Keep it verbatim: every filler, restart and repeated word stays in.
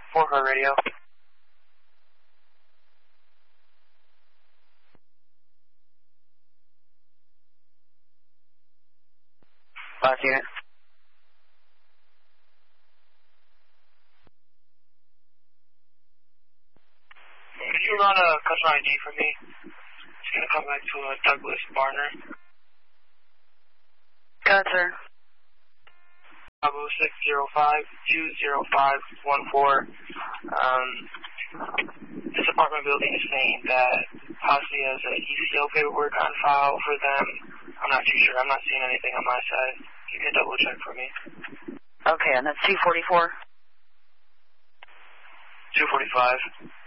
four car radio. Last unit. Could you run a customer I D for me? It's going to come back to uh, Douglas Barner. Go ahead, sir. Bravo six zero five two zero five one four. Um, this apartment building is saying that possibly has a E C L paperwork on file for them. I'm not too sure. I'm not seeing anything on my side. You can double check for me. Okay, and that's two forty-four? two forty-five.